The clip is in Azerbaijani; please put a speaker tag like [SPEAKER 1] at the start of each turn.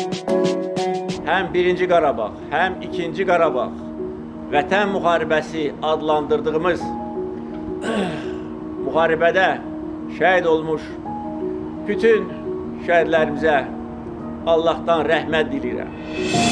[SPEAKER 1] Həm 1-ci Qarabağ, həm 2-ci Qarabağ Vətən müharibəsi adlandırdığımız müharibədə şəhid olmuş bütün şəhidlərimizə Allahdan rəhmət diləyirəm.